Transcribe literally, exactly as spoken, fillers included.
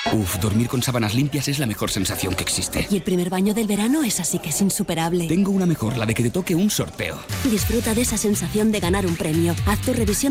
Uf, dormir con sábanas limpias es la mejor sensación que existe. Y el primer baño del verano es así que es insuperable. Tengo una mejor, la de que te toque un sorteo. Disfruta de esa sensación de ganar un premio. Haz tu revisión